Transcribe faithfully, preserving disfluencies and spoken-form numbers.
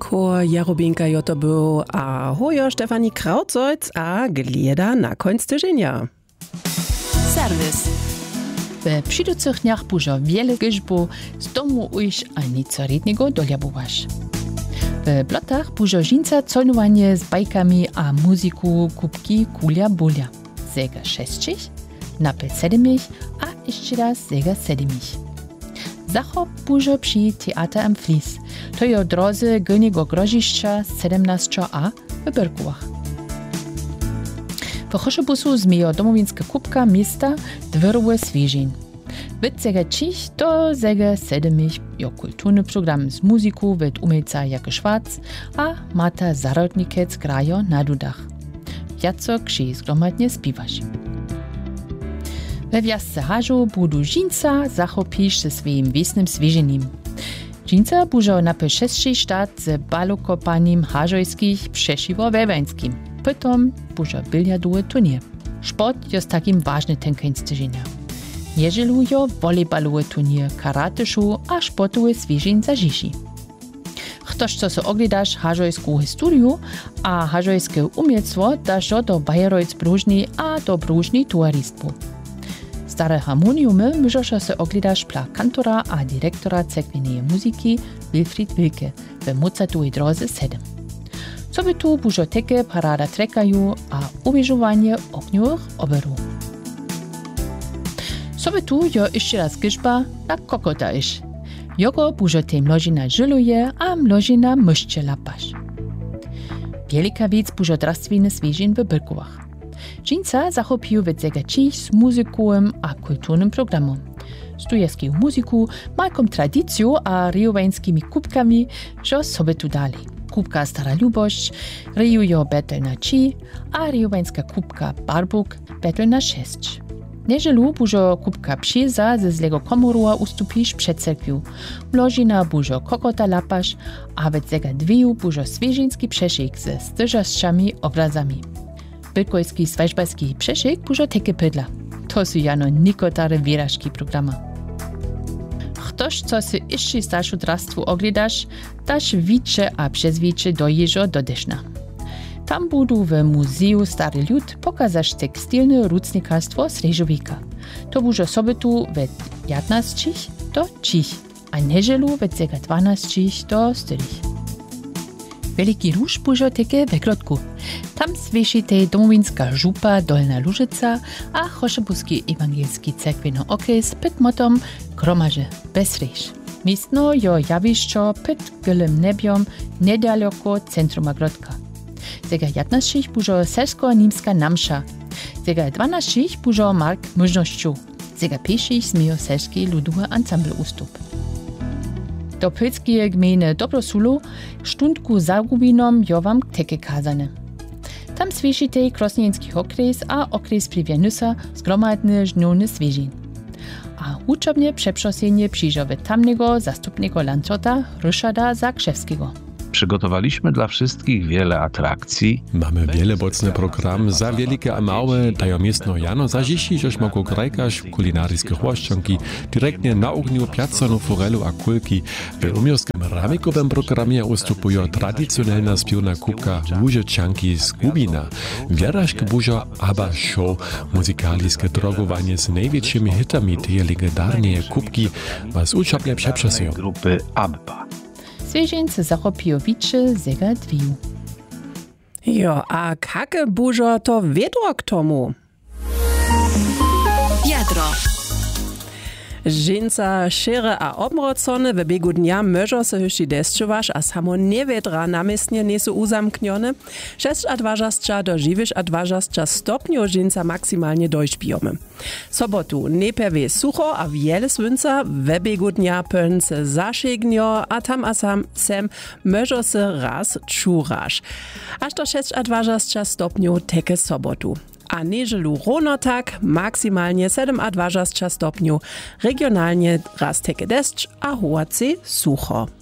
Chor Jarobinka Joto był, a hojo Stefanie Krautzolc, a glieda na końc tydzienia. Serwis. W przyjducych dniach bużo wiele grzbu z domu ujść, a nic rednego doliabowasz. W blotach bużo żinca colnowanie z bajkami a muzyku kubki kulia bulia. Zega sześcich, napel sedemich, a jeszcze raz zega sedemich. Zachop bużo przy Teater am Flis. To je drodze Gylnego Groziszcza siedemnaście a w Byrkułach. W Choszebusu zmiejo domowinska kubka miasta Dwyrowe Swieżin. Wyd zega cich do zega sedemich jo kulturny program z muzyku wyd umiejca jako Szwac, a Marta Zarodnikec grajo na dudach. Jaco krzy zgromadnie spiwasz. We wjazce hażu budu żinca zachopisz ze swoim wiesnym swieżenim. Dżinca bużo napel šestši štát z balokopaním hažojských přešivo webańskim. Potom bużo biljardowy turnier. Sport jest takim ważny ten końc tydzienia. Nieżelu jo volejbalowy turnier, karateszu a sportowy swieżin zažiši. Ktoś, co se oglądasz hażojską historię, a hażojskie umiejstwo dasz do Bajerojc Brużni a do Brużni towaristwu. Stare harmoniumy możesz se oglądasz pla kantora a dyrektora cerkwinej muzyki Wilfried Wilke w Mozartowej drodze siedem. Co by tu bużo teke parada trekają, a uwieżowanie ogniowych oberów. Co by tu jo jeszcze raz grzba na kokota isz. Jogo bużo tej mložina żyluje, a mložina myszcze lapasz. Wielika wiec bużo drastwiny swieżin w Byrkułach. Dżinca zachopił w zegacich z muzykowym a kulturnym programem. Stujewskiego muzyku, malkom tradycją a ryjowańskimi kubkami, że sobie tu dali. Kubka Stara Lubość, ryjujo betel na ci, a ryjowańska kubka Barbuk betel na sześć. Nieżelu bużo kubka Przyza ze zlego komorua ustupisz przed cerkwiu. Mložina bużo kokota lapasz, a w zega dwiju bużo swieżinski przeszyk ze styżaszczami obrazami. Byrkojski swajszbalski przeszyk bużo teke pydla. To są jano nikotare wierażki programa. Ktoś, co si jeszcze starszą drastwu oglądasz, dasz wicze a przez wicze dojeżdżo do Deszna. Tam budu w Muzeum Stary Lud pokazasz tekstilne rucnikarstwo z Reżowika. To bużo sobotu we piętnastych do trzech, a nieżelu we zega dwunastych do czterech. Veliki róż bužo teke we Klotku. Tam sviešite domowinska župa Dolna Lužica a Choszebuski ewangelski cerkveno okres pod motom Gromaže bez Rejš. Místno jo jawišćo pod gylym nebiom nedaleko centruma Klodka. Zega jedenastych bužo selsko-nimska namša. Zega dwunastych bužo mark możnošću. Zega pěšich smiejo selski ludowy ensemble ustup. Do Pölskie gminy Dobrosulu stundku za Rubinom jo wam teke kazane. Tam sviešite Krosnienski okres a okres Privjenusa zgromadny żniowny swieżin. A uczobnie przeprzosienie przyjrzowe tamnego zastupnego landrota Ryszarda Zakrzewskiego. Przygotowaliśmy dla wszystkich wiele atrakcji. Mamy wiele bocny program za wielkie a małe, dają miestno jano zažiši, żeś mogą grajkasz kulinaryjskie chłoszczonki direktnie na ogniu piazzonu forelu a kulki. W umierskim ramikowym programie ustupują tradycjonalna spiewna kubka Łużyczanki z Gubina, wierażki bużo ABBA show, muzykalijskie drogowanie z największymi hitami tej legendarnej kubki, was uczobnie przeprzesiją. Grupy ABBA. Swieżince zachopijo wicze zega dwiju. Jo, a kake bużo to wiedro k tomu? Wiadro. Dżinca šere a obmrocone w biegu dnia możą se hyšći deszczowasz, a samo niewiedra namistnie niesu uzamknione. sześć a dwadzieścia do dziewięć a dwadzieścia stopniów dżinca maksymalnie dojść bijome. Sobotu nepewie sucho a wiele słońca, w biegu dnia pön se zaszegnio, a tam a sam sem możą se raz czurasz. Aż do sześć a dwadzieścia stopniów teke sobotu. A nieżelu równo tak, maksymalnie siedem a dwadzieścia stopniów, regionalnie raz teke deszcz, a hołacy sucho.